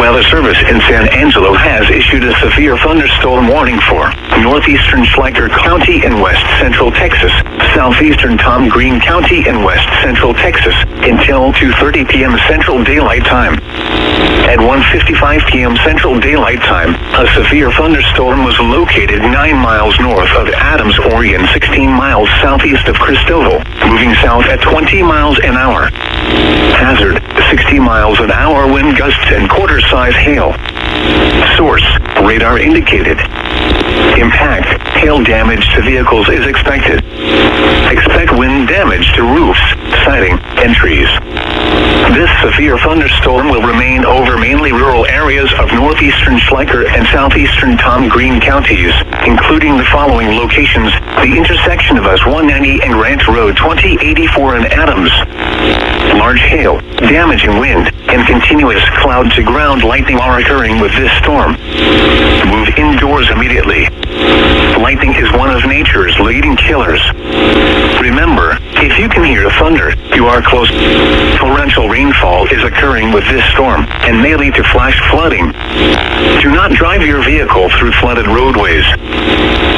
Weather Service in San Angelo has issued a severe thunderstorm warning for northeastern Schleicher County in west central Texas, southeastern Tom Green County in west central Texas, until 2:30 p.m. Central Daylight Time. At 1:55 p.m. Central Daylight Time, a severe thunderstorm was located 9 miles north of Adams, Oregon, 16 miles southeast of Christoval, moving south at 20 miles an hour. Hazard, 60 miles an hour wind gusts and quarter-size hail. Source, radar indicated. Impact, hail damage to vehicles is expected. Expect wind damage to roofs, siding, and trees. This severe thunderstorm will remain over mainly rural areas of northeastern Schleicher and southeastern Tom Green counties, including the following locations: the intersection of US 190 and Grant Road 2084 in Adams. Large hail, damaging wind, and continuous cloud-to-ground lightning are occurring with this storm. Move indoors immediately. Lightning is one of nature's leading killers. Remember, if you can hear thunder, you are close. Torrential rainfall is occurring with this storm and may lead to flash flooding. Do not drive your vehicle through flooded roadways.